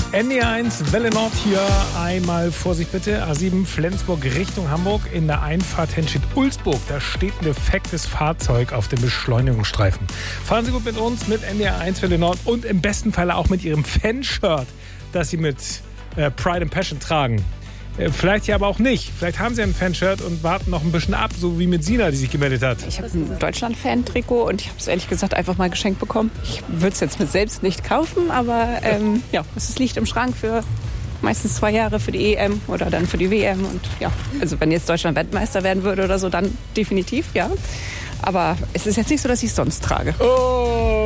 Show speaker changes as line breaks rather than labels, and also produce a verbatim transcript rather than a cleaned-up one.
N D R eins, Welle Nord hier. Einmal Vorsicht bitte. A sieben Flensburg Richtung Hamburg. In der Einfahrt Henstedt-Ulzburg. Da steht ein defektes Fahrzeug auf dem Beschleunigungsstreifen. Fahren Sie gut mit uns, mit N D R eins, Welle Nord und im besten Falle auch mit Ihrem Fanshirt, das Sie mit äh, Pride and Passion tragen. Äh, vielleicht ja aber auch nicht. Vielleicht haben Sie ein Fanshirt und warten noch ein bisschen ab, so wie mit Sina, die sich gemeldet hat.
Ich habe ein Deutschland-Fan-Trikot und ich habe es ehrlich gesagt einfach mal geschenkt bekommen. Ich würde es jetzt mit selbst nicht kaufen, aber ähm, ja, es liegt im Schrank für meistens zwei Jahre für die E M oder dann für die W M. Und ja, also wenn jetzt Deutschland Weltmeister werden würde oder so, dann definitiv, ja. Aber es ist jetzt nicht so, dass ich es sonst trage.
Oh!